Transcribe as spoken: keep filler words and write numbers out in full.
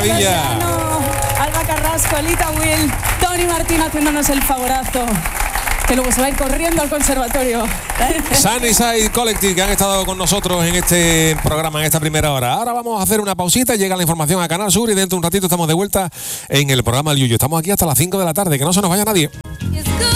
maravilla! Alba Carrasco, Elita Will, Tony Martín haciéndonos el favorazo, que luego se va a ir corriendo al conservatorio. Sunnyside Collective, que han estado con nosotros en este programa, en esta primera hora. Ahora vamos a hacer una pausita, llega la información a Canal Sur y dentro de un ratito estamos de vuelta en el programa El Yuyu. Estamos aquí hasta las cinco de la tarde, que no se nos vaya nadie.